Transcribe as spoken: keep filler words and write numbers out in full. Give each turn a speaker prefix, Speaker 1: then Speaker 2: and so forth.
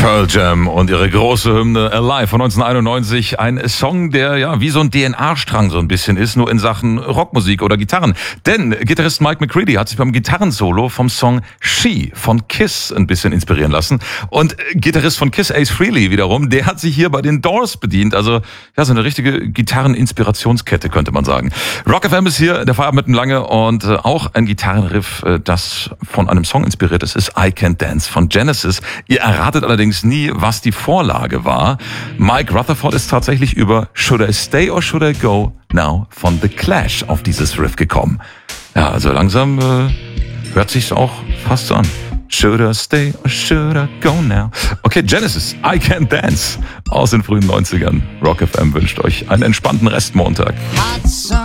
Speaker 1: Pearl Jam und ihre große Hymne Alive von neunzehnhunderteinundneunzig. Ein Song, der ja wie so ein D N A-Strang so ein bisschen ist, nur in Sachen Rockmusik oder Gitarren. Denn Gitarrist Mike McCready hat sich beim Gitarrensolo vom Song She von Kiss ein bisschen inspirieren lassen. Und Gitarrist von Kiss, Ace Frehley wiederum, der hat sich hier bei den Doors bedient. Also ja, so eine richtige Gitarren-Inspirationskette, könnte man sagen. Rock F M ist hier, der Feierabend mit dem Lange, und auch ein Gitarrenriff, das von einem Song inspiriert ist, ist I Can't Dance von Genesis. Ihr erratet allerdings nie, was die Vorlage war. Mike Rutherford ist tatsächlich über Should I Stay or Should I Go Now von The Clash auf dieses Riff gekommen. Ja, also langsam äh, hört sich's auch fast so an. Should I stay or should I go now? Okay, Genesis, I Can't Dance aus den frühen neunzigern. Rock F M wünscht euch einen entspannten Restmontag.